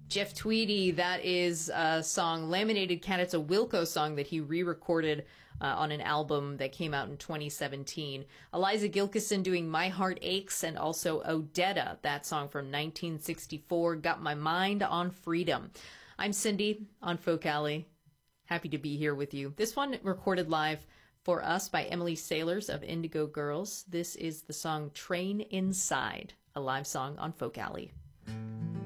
Jeff Tweedy, that is a song, Laminated Cat. It's a Wilco song that he re-recorded on an album that came out in 2017. Eliza Gilkyson doing My Heart Aches, and also Odetta, that song from 1964, Got My Mind on Freedom. I'm Cindy on Folk Alley. Happy to be here with you. This one recorded live for us by Emily Sailors of Indigo Girls. This is the song Train Inside, a live song on Folk Alley.